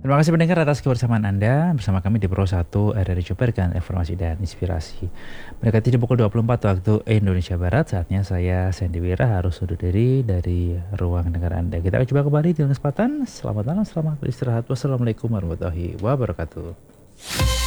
Terima kasih pendengar atas kebersamaan Anda bersama kami di Pro 1 RRI Cuperkan, informasi dan inspirasi. Mendekati di pukul 24 waktu Indonesia Barat, saatnya saya Sandy Wira harus undur diri dari ruang dengar Anda. Kita akan coba kembali di lain kesempatan. Selamat malam, selamat beristirahat. Wassalamualaikum warahmatullahi wabarakatuh.